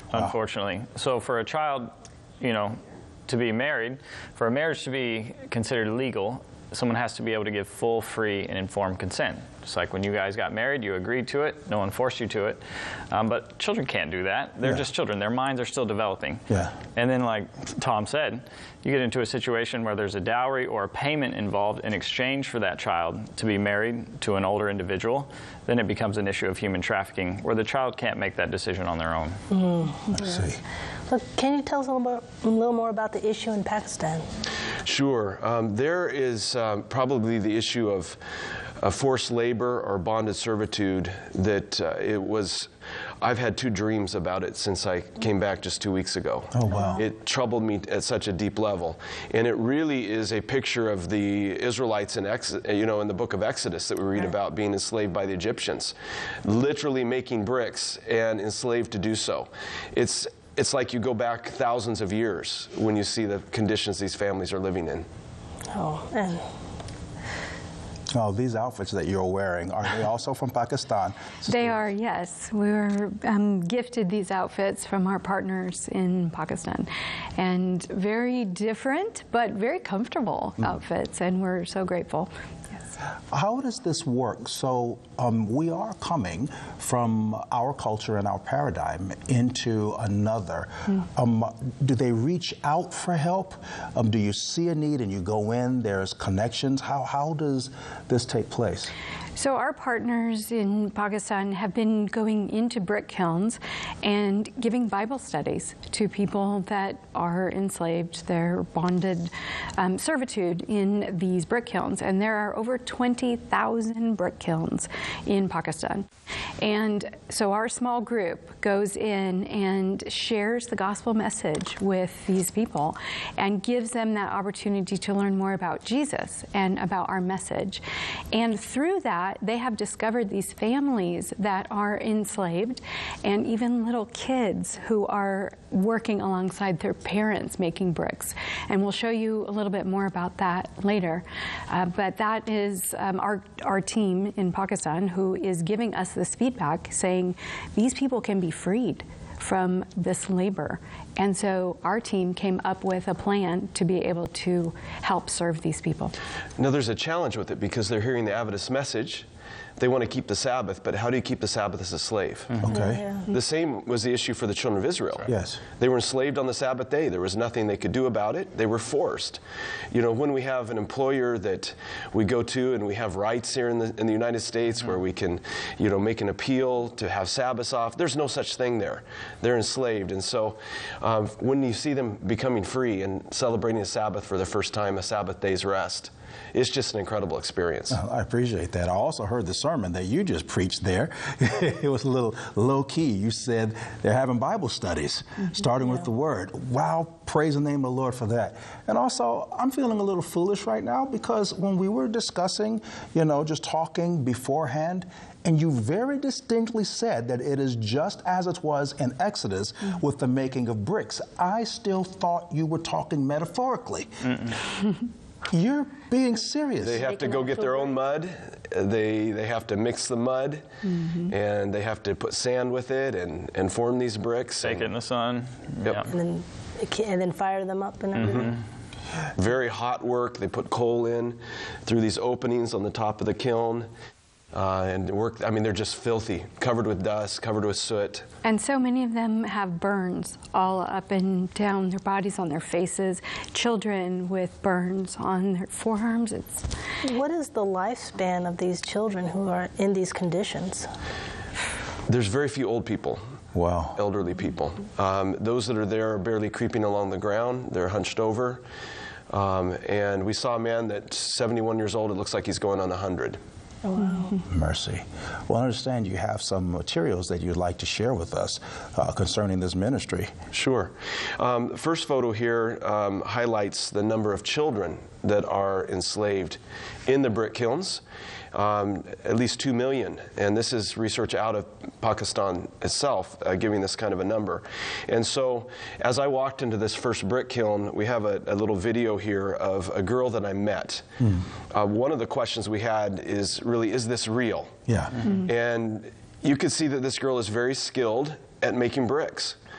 unfortunately. So for a child, you know, to be married, for a marriage to be considered legal, someone has to be able to give full, free, and informed consent. Just like when you guys got married, you agreed to it, no one forced you to it. But children can't do that. They're just children. Their minds are still developing. Yeah. And then, like Tom said, you get into a situation where there's a dowry or a payment involved in exchange for that child to be married to an older individual, then it becomes an issue of human trafficking where the child can't make that decision on their own. I see. Look, can you tell us a little more about the issue in Pakistan? Sure. There is probably the issue of forced labor or bonded servitude that I've had 2 dreams about it since I came back just 2 weeks ago. Oh, wow. It troubled me at such a deep level. And it really is a picture of the Israelites in the book of Exodus that we read about being enslaved by the Egyptians, literally making bricks and enslaved to do so. It's like you go back thousands of years when you see the conditions these families are living in. Oh, and these outfits that you're wearing, are they also from Pakistan? They are, yes. We were gifted these outfits from our partners in Pakistan. And very different, but very comfortable outfits, and we're so grateful. How does this work? So we are coming from our culture and our paradigm into another. Do they reach out for help? Do you see a need and you go in, there's connections? How does this take place? So our partners in Pakistan have been going into brick kilns and giving Bible studies to people that are enslaved. They're bonded servitude in these brick kilns. And there are over 20,000 brick kilns in Pakistan. And so our small group goes in and shares the gospel message with these people and gives them that opportunity to learn more about Jesus and about our message. And through that, they have discovered these families that are enslaved and even little kids who are working alongside their parents making bricks. And we'll show you a little bit more about that later. But that is our team in Pakistan who is giving us this feedback saying these people can be freed from this labor. And so our team came up with a plan to be able to help serve these people. Now there's a challenge with it because they're hearing the Adventist message. They want to keep the Sabbath, but how do you keep the Sabbath as a slave? Okay. Yeah. The same was the issue for the children of Israel. Yes. They were enslaved on the Sabbath day. There was nothing they could do about it. They were forced. You know, when we have an employer that we go to and we have rights here in the United States where we can, make an appeal to have Sabbaths off, there's no such thing there. They're enslaved. And so when you see them becoming free and celebrating the Sabbath for the first time, a Sabbath day's rest, it's just an incredible experience. I appreciate that. I also heard the sermon that you just preached there. It was a little low-key. You said they're having Bible studies, starting with the Word. Wow, praise the name of the Lord for that. And also, I'm feeling a little foolish right now because when we were discussing, just talking beforehand, and you very distinctly said that it is just as it was in Exodus with the making of bricks. I still thought you were talking metaphorically. You're being serious. They have to go get their own mud. They have to mix the mud, and they have to put sand with it and form these bricks. Bake it in the sun. Yep. Yeah. And then fire them up and everything. Very hot work. They put coal in through these openings on the top of the kiln. They're just filthy, covered with dust, covered with soot. And so many of them have burns all up and down their bodies, on their faces, children with burns on their forearms. What is the lifespan of these children who are in these conditions? There's very few old people. Wow. Elderly people. Those that are there are barely creeping along the ground. They're hunched over. And we saw a man that's 71 years old. It looks like he's going on 100. Oh, wow. Mercy. Well, I understand you have some materials that you'd like to share with us concerning this ministry. Sure. The first photo here highlights the number of children that are enslaved in the brick kilns. At least 2 million, and this is research out of Pakistan itself, giving this kind of a number. And so, as I walked into this first brick kiln, we have a little video here of a girl that I met. One of the questions we had is really, is this real? Yeah. And you could see that this girl is very skilled at making bricks.